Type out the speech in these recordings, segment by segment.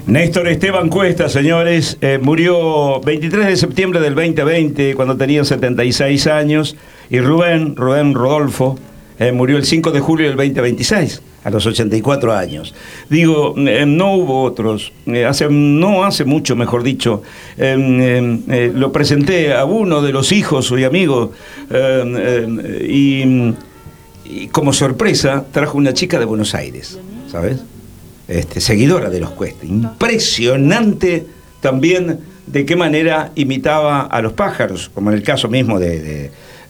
Néstor Esteban Cuesta, señores, murió 23 de septiembre del 2020 cuando tenía 76 años, y Rubén Rodolfo murió el 5 de julio del 2026 a los 84 años. Digo, no hubo otros, no hace mucho, mejor dicho, lo presenté a uno de los hijos y amigos, y como sorpresa trajo una chica de Buenos Aires, ¿sabes? Seguidora de los Cuesta. Impresionante también de qué manera imitaba a los pájaros, como en el caso mismo de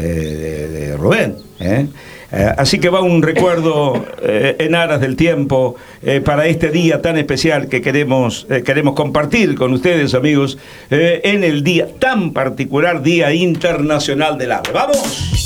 Rubén, así que va un recuerdo en aras del tiempo para este día tan especial que queremos compartir con ustedes, amigos, en el día tan particular, Día Internacional del Ave. ¡Vamos!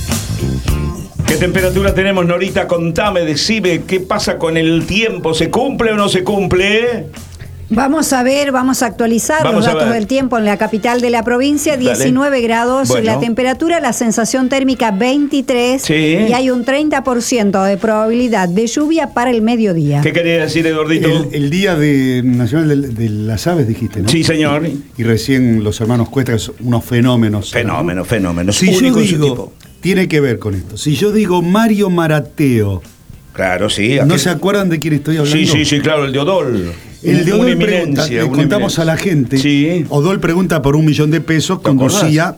¿Qué temperatura tenemos, Norita? Contame, decime, ¿qué pasa con el tiempo? ¿Se cumple o no se cumple? Vamos a actualizar los datos del tiempo en la capital de la provincia. 19 grados, bueno, la temperatura, la sensación térmica 23, sí, y hay un 30% de probabilidad de lluvia para el mediodía. ¿Qué quería decir, Eduardito? El Día Nacional de las Aves, dijiste, ¿no? Sí, señor. Y recién los hermanos Cuesta, unos fenómenos. Fenómenos. Si yo digo, tiene que ver con esto. Si yo digo Mario Marateo. Claro, sí. ¿No se acuerdan de quién estoy hablando? Sí, claro, el de Odol. El de Odol pregunta, le contamos a la gente. Sí. Odol pregunta por $1.000.000, conducía.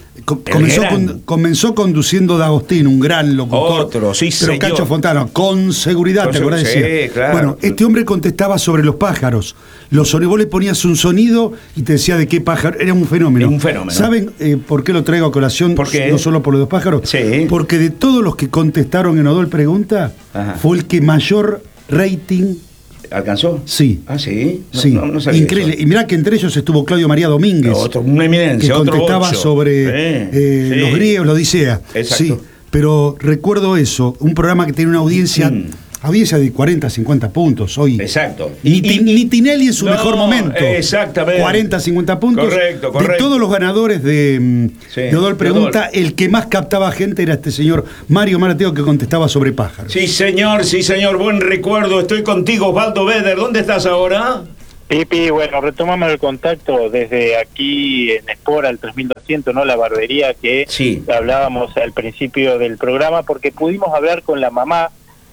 Comenzó conduciendo D'Agostino, un gran locutor. Otro, sí, pero señor. Cacho Fontana, con seguridad, ¿te acordás? Sí, claro. Bueno, este hombre contestaba sobre los pájaros. Vos le ponías un sonido y te decía de qué pájaro. Era un fenómeno. Un fenómeno. ¿Saben por qué lo traigo a colación? ¿Por qué? No solo por los dos pájaros. Sí. Porque de todos los que contestaron en Odol Pregunta, ajá, fue el que mayor rating ¿alcanzó? Sí. ¿Ah, sí? Sí. No sabía. Increíble. Eso. Y mirá que entre ellos estuvo Claudio María Domínguez. Una eminencia, que contestaba sobre sí, los griegos, la Odisea. Exacto. Sí, pero recuerdo eso, un programa que tiene una audiencia de 40, 50 puntos hoy. Exacto. Ni Tinelli en su mejor momento. Exactamente. 40, 50 puntos. Correcto. De todos los ganadores de Odol Pregunta, el que más captaba gente era este señor Mario Marateo, que contestaba sobre pájaros. Sí, señor. Buen recuerdo. Estoy contigo, Osvaldo Beder. ¿Dónde estás ahora? Pipi, bueno, retomamos el contacto desde aquí en Espora, el 3200, ¿no? La barbería que hablábamos al principio del programa, porque pudimos hablar con la mamá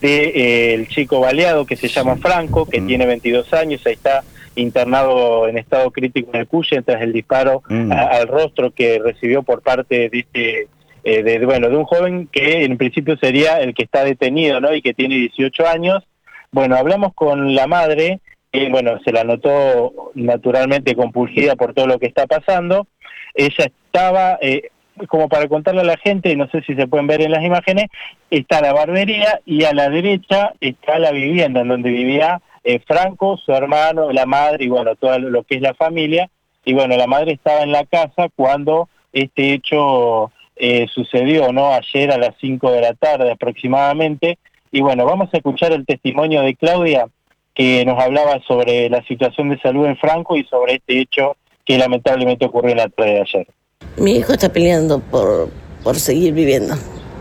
el chico baleado, que se llama Franco, que tiene 22 años, ahí está internado en estado crítico en el Cuyen tras el disparo al rostro que recibió por parte de de un joven que en principio sería el que está detenido, ¿no? Y que tiene 18 años. Bueno, hablamos con la madre, se la notó naturalmente compungida por todo lo que está pasando. Ella estaba como para contarle a la gente, no sé si se pueden ver en las imágenes, está la barbería y a la derecha está la vivienda en donde vivía Franco, su hermano, la madre y todo lo que es la familia. Y la madre estaba en la casa cuando este hecho sucedió, ¿no? Ayer a las 5 de la tarde aproximadamente. Y vamos a escuchar el testimonio de Claudia, que nos hablaba sobre la situación de salud en Franco y sobre este hecho que lamentablemente ocurrió en la tarde de ayer. Mi hijo está peleando por seguir viviendo.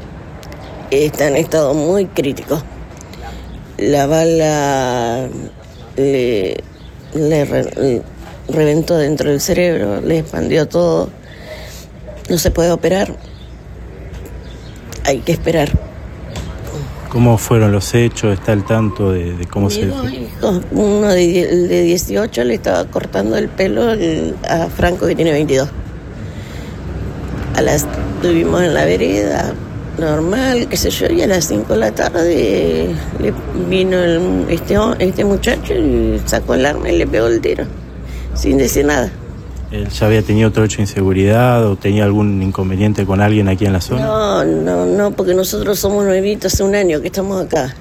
Está en estado muy crítico. La bala le reventó dentro del cerebro, le expandió todo. No se puede operar. Hay que esperar. ¿Cómo fueron los hechos? ¿Está al tanto de cómo se...? Hijos, uno de 18 le estaba cortando el pelo a Franco, que tiene 22. Estuvimos en la vereda, normal, qué sé yo, y a las 5 de la tarde le vino este muchacho y sacó el arma y le pegó el tiro, sin decir nada. ¿Él ya había tenido otro hecho de inseguridad o tenía algún inconveniente con alguien aquí en la zona? No, porque nosotros somos nuevitos, hace un año que estamos acá.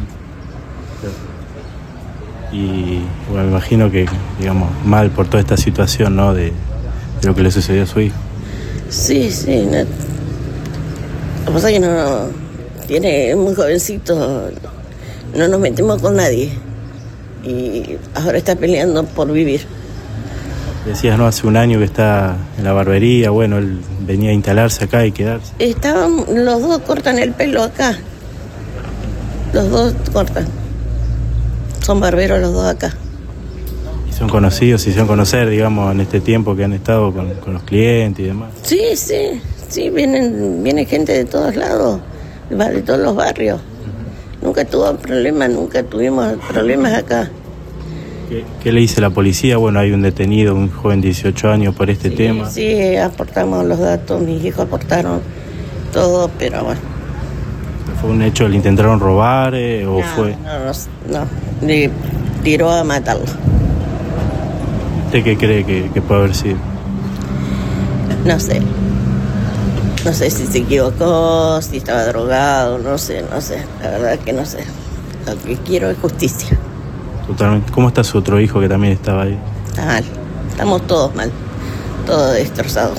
Y me imagino que, mal por toda esta situación, ¿no? De lo que le sucedió a su hijo. Sí. Lo que pasa es que es muy jovencito, no nos metemos con nadie. Y ahora está peleando por vivir. Decías, ¿no? Hace un año que está en la barbería, él venía a instalarse acá y quedarse. Los dos cortan el pelo acá. Los dos cortan. Son barberos los dos acá. Son conocidos, se hicieron conocer, digamos, en este tiempo que han estado con los clientes y demás. Sí, viene gente de todos lados, de todos los barrios. Nunca tuvimos problemas acá. ¿Qué le dice la policía? Bueno, hay un detenido, un joven de 18 años por este tema. Sí, aportamos los datos, mis hijos aportaron todo, pero bueno. ¿Fue un hecho, le intentaron robar o fue...? No, le tiró a matarlo. ¿Usted qué cree que puede haber sido? No sé si se equivocó, si estaba drogado, no sé, la verdad que no sé. Lo que quiero es justicia. Totalmente. ¿Cómo está su otro hijo que también estaba ahí? Está mal, estamos todos mal, todos destrozados.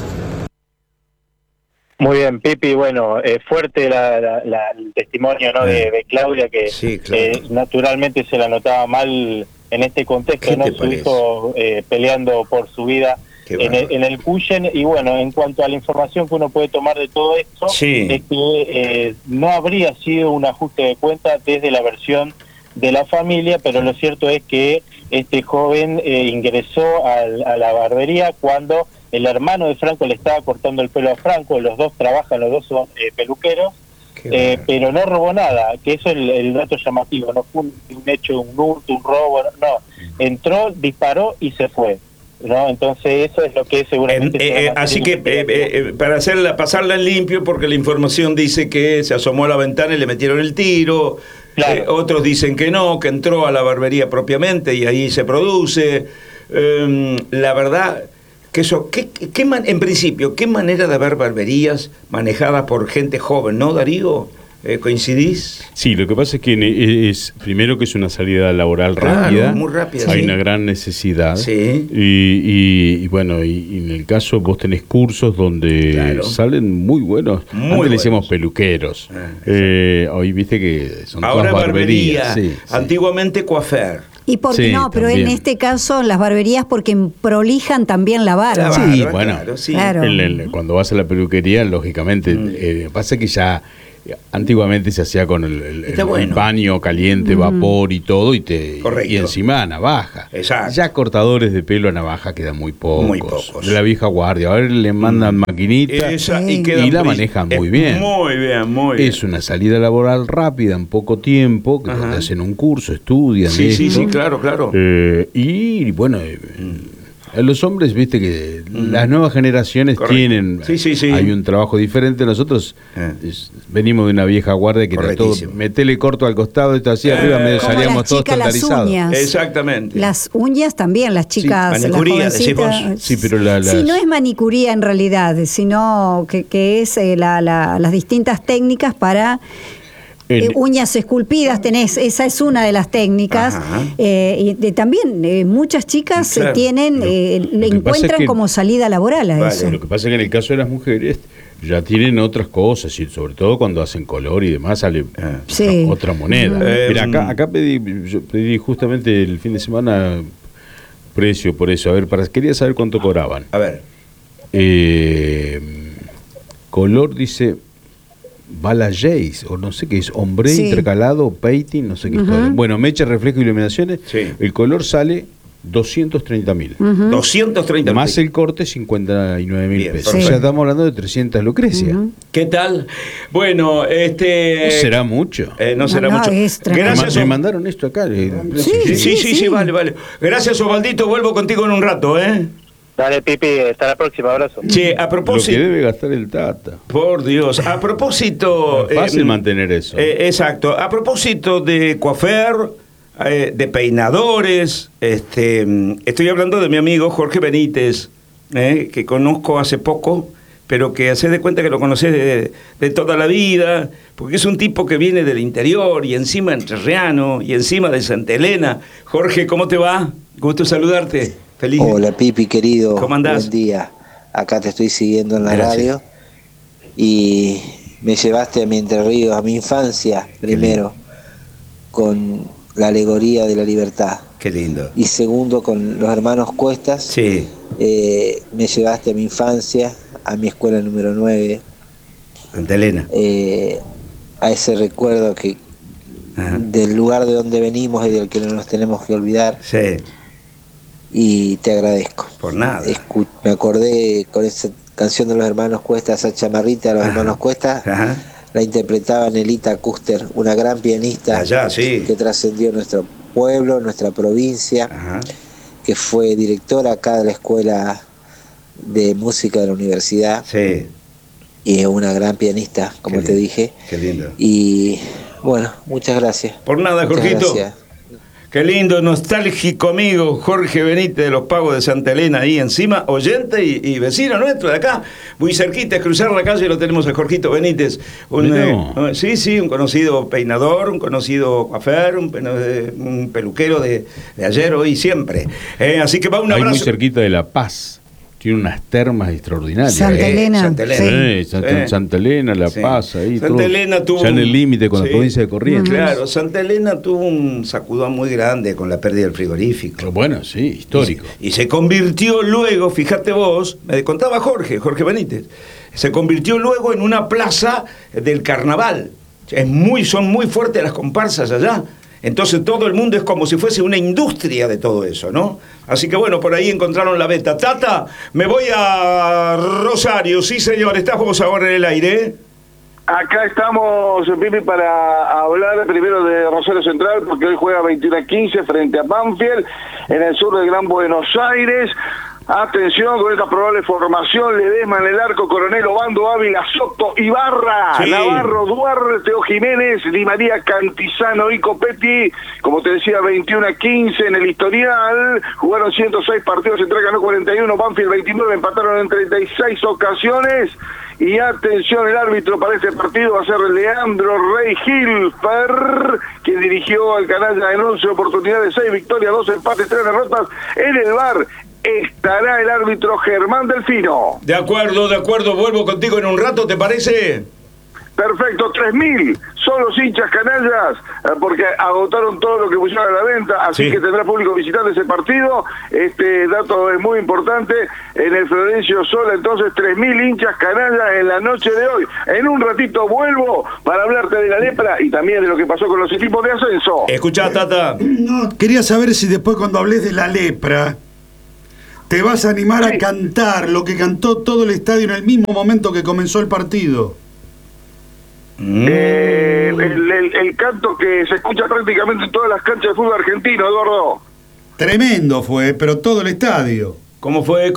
Muy bien, Pipi, bueno, fuerte el testimonio, ¿no? de Claudia, que sí, claro. Naturalmente se la notaba mal en este contexto, ¿no? Su hijo peleando por su vida en el Cuyen. Y bueno, en cuanto a la información que uno puede tomar de todo esto, es que no habría sido un ajuste de cuenta desde la versión de la familia, pero lo cierto es que este joven ingresó a la barbería cuando el hermano de Franco le estaba cortando el pelo a Franco. Los dos trabajan, los dos son peluqueros, pero no robó nada, que eso es el dato llamativo. No fue un hecho, un hurto, un robo, no. Entró, disparó y se fue, ¿no? Entonces eso es lo que seguramente... así que para pasarla en limpio, porque la información dice que se asomó a la ventana y le metieron el tiro. Claro. Otros dicen que no, que entró a la barbería propiamente y ahí se produce. La verdad que eso, en principio, ¿qué manera de haber barberías manejadas por gente joven, no, Darío? ¿Coincidís? Sí, lo que pasa es que primero que es una salida laboral rápida, muy rápida. Hay una gran necesidad. Sí. Y bueno, y en el caso vos tenés cursos donde salen muy buenos. Antes le decíamos peluqueros. Hoy viste que son ahora todas barberías. Sí. Antiguamente coiffeur. ¿Y por qué no? Pero también. En este caso las barberías porque prolijan también la barba. Sí, bueno, claro. Cuando vas a la peluquería, lógicamente, pasa que ya... Antiguamente se hacía con el baño caliente, vapor y todo, y encima navaja. Exacto. Ya cortadores de pelo a navaja quedan muy pocos. De la vieja guardia. A ver, le mandan maquinita y la manejan muy bien. Muy bien. Es una salida laboral rápida en poco tiempo, que donde hacen un curso, estudian. Sí, claro. Y bueno... Los hombres, viste que las nuevas generaciones tienen... Sí. Hay un trabajo diferente. Nosotros venimos de una vieja guardia que trató, metele corto al costado, esto así arriba, medio salíamos todos estandarizados. Exactamente. Las uñas también, las chicas, manicuría, decimos. Sí, pero sí, no es manicuría en realidad, sino que es las distintas técnicas para... uñas esculpidas tenés, esa es una de las técnicas. Y también muchas chicas tienen, le encuentran como salida laboral a eso. Lo que pasa es que en el caso de las mujeres ya tienen otras cosas, y sobre todo cuando hacen color y demás sale otra moneda. Mira, acá pedí justamente el fin de semana precio por eso. A ver, quería saber cuánto cobraban. A ver. Color dice balayage, o no sé qué es, ombre intercalado, painting, no sé qué historia. Bueno, mecha, reflejo y iluminaciones. El color sale 230.000. 230.000. Más el corte, 59.000 pesos. O sea, estamos hablando de 300 Lucrecia. ¿Qué tal? Bueno, ¿No será mucho? No será mucho. Gracias. Me mandaron esto acá. Sí, vale. Gracias, Osvaldito. Vuelvo contigo en un rato, Dale, Pipi, hasta la próxima, abrazo. Che, a propósito... Lo que debe gastar el Tata. Por Dios, a propósito... Es fácil mantener eso. Exacto. A propósito de coiffeur, de peinadores, estoy hablando de mi amigo Jorge Benítez, que conozco hace poco, pero que hace de cuenta que lo conocés de toda la vida, porque es un tipo que viene del interior, y encima entrerriano, y encima de Santa Elena. Jorge, ¿cómo te va? Gusto saludarte. Feliz. Hola Pipi, querido. ¿Cómo andás? Buen día. Acá te estoy siguiendo en la radio y me llevaste a mi Entre Ríos, a mi infancia primero, con la alegoría de la libertad. Qué lindo. Y segundo, con los hermanos Cuestas. Sí. Me llevaste a mi infancia, a mi escuela número 9. Santa Elena. A ese recuerdo del lugar de donde venimos y del que no nos tenemos que olvidar. Sí. y te agradezco. Por nada. Me acordé con esa canción de los hermanos Cuesta, esa chamarrita de los hermanos Cuesta. Ajá. La interpretaba Nelita Custer, una gran pianista que trascendió nuestro pueblo, nuestra provincia, que fue directora acá de la Escuela de Música de la Universidad. Sí. Y es una gran pianista, como te dije. Qué lindo. Y bueno, muchas gracias. Por nada, Jorgito. Gracias. Qué lindo, nostálgico amigo Jorge Benítez de los Pagos de Santa Elena, ahí encima, oyente y vecino nuestro de acá, muy cerquita, es cruzar la calle y lo tenemos a Jorgito Benítez. Un conocido peinador, un conocido coafer, un peluquero de ayer, hoy y siempre. Así que va un abrazo. Ahí muy cerquita de La Paz. Tiene unas termas extraordinarias. Santa Elena. Santa Elena, La Paz, ahí. Santa Elena tuvo. Ya en el límite con la provincia de Corrientes. Claro, Santa Elena tuvo un sacudón muy grande con la pérdida del frigorífico. Pero bueno, sí, histórico. Y se convirtió luego, fíjate vos, me contaba Jorge Benítez, se convirtió luego en una plaza del carnaval. Son muy fuertes las comparsas allá. Entonces todo el mundo es como si fuese una industria de todo eso, ¿no? Así que bueno, por ahí encontraron la beta. Tata, me voy a Rosario. Sí, señor, ¿estás vos ahora en el aire? Acá estamos, Pipi, para hablar primero de Rosario Central, porque hoy juega 21-15 frente a Banfield, en el sur del Gran Buenos Aires. Atención con esta probable formación: Ledesma en el arco, Coronel, Obando, Ávila, Soto, Ibarra, Navarro, Duarte, Jiménez, Di María, Cantizano y Copetti. Como te decía, 21-15 en el historial. Jugaron 106 partidos, Central ganó 41, Banfield 29, empataron en 36 ocasiones. Y atención, el árbitro para este partido va a ser Leandro Rey Hilfer, quien dirigió al canalla en 11 oportunidades, 6 victorias, 2 empates, 3 derrotas. En el VAR estará el árbitro Germán Delfino. De acuerdo, vuelvo contigo en un rato, ¿te parece? Perfecto, 3.000 son los hinchas canallas, porque agotaron todo lo que pusieron a la venta, así que tendrá público visitante ese partido. Este dato es muy importante. En el Florencio Sola, entonces, 3.000 hinchas canallas en la noche de hoy. En un ratito vuelvo para hablarte de la lepra y también de lo que pasó con los equipos de ascenso. Escuchá, Tata. No, quería saber si después, cuando hables de la lepra, te vas a animar a cantar lo que cantó todo el estadio en el mismo momento que comenzó el partido. El canto que se escucha prácticamente en todas las canchas de fútbol argentino, Eduardo. Tremendo fue, pero todo el estadio. ¿Cómo fue?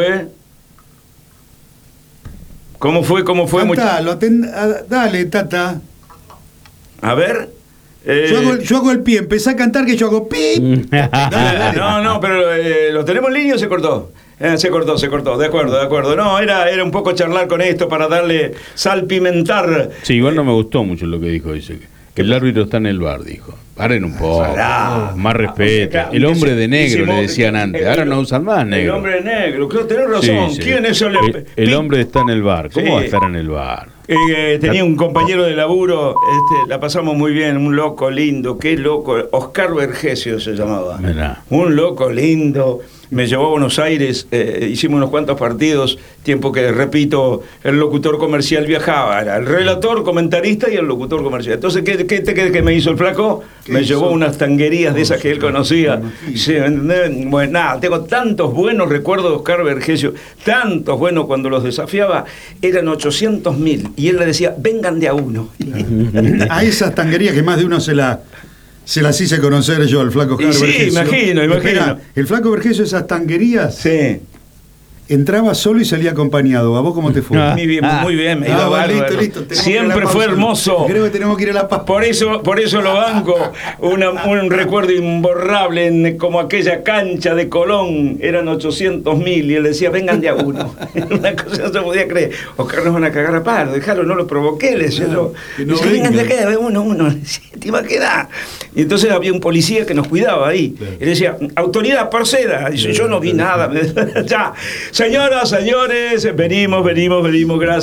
Cantalo, dale, Tata. A ver. Yo hago el pie, empecé a cantar que yo hago pip. Dale. No, pero ¿lo tenemos en línea o se cortó? Se cortó, de acuerdo. No, era un poco charlar con esto para darle salpimentar. Sí, igual no me gustó mucho lo que dijo, dice que el árbitro está en el bar, dijo. Paren un poco, más respeto. El hombre de negro, le decían antes, ahora no usan más negro. El hombre de negro, creo que tenés razón. Sí. ¿Quién es el hombre está en el bar? ¿Cómo va a estar en el bar? Tenía un compañero de laburo, la pasamos muy bien, un loco lindo, qué loco, Oscar Vergesio se llamaba. Mirá. Un loco lindo. Me llevó a Buenos Aires, hicimos unos cuantos partidos, tiempo que, repito, el locutor comercial viajaba, era el relator, comentarista y el locutor comercial. Entonces, ¿qué me hizo el flaco? Me llevó unas tanguerías de esas que él conocía. Sí, bueno, nada, tengo tantos buenos recuerdos de Oscar Vergesio, tantos buenos cuando los desafiaba, eran 800.000, y él le decía, vengan de a uno. A esas tanguerías que más de uno se las hice conocer yo al flaco Vergesio. Sí, imagino. Espera, el flaco Vergesio, esas tanguerías, entraba solo y salía acompañado. ¿A vos cómo te fue? Muy bien, me iba bárbaro. Listo. Siempre fue hermoso. Creo que tenemos que ir a La Paz. Por eso lo banco. Un recuerdo imborrable, como aquella cancha de Colón, eran 800.000, y él decía, vengan de a uno. Una cosa no se podía creer. Oscar, nos van a cagar a paro, déjalo, no lo provoqué, le decía yo. Vengan de acá, de uno. ¿Te imaginas? Y entonces había un policía que nos cuidaba ahí. Y decía, autoridad parcera. Dice, yo no vi nada. Ya. Señoras, señores, venimos, gracias.